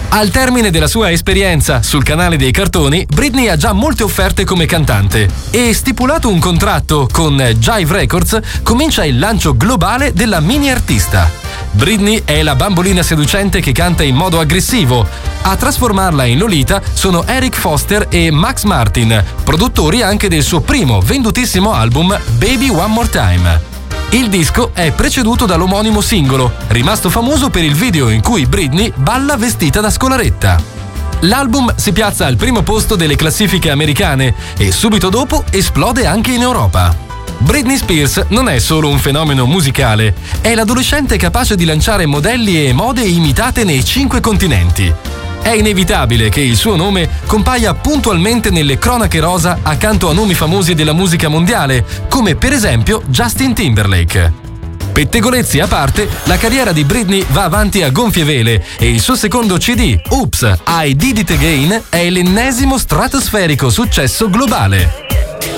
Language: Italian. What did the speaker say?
Al termine della sua esperienza sul canale dei cartoni, Britney ha già molte offerte come cantante e, stipulato un contratto con Jive Records, comincia il lancio globale della mini artista. Britney è la bambolina seducente che canta in modo aggressivo. A trasformarla in Lolita sono Eric Foster e Max Martin, produttori anche del suo primo vendutissimo album Baby One More Time. Il disco è preceduto dall'omonimo singolo, rimasto famoso per il video in cui Britney balla vestita da scolaretta. L'album si piazza al primo posto delle classifiche americane e subito dopo esplode anche in Europa. Britney Spears non è solo un fenomeno musicale, è l'adolescente capace di lanciare modelli e mode imitate nei 5 continenti. È inevitabile che il suo nome compaia puntualmente nelle cronache rosa accanto a nomi famosi della musica mondiale, come per esempio Justin Timberlake. Pettegolezzi a parte, la carriera di Britney va avanti a gonfie vele e il suo secondo CD, Oops, I Did It Again, è l'ennesimo stratosferico successo globale.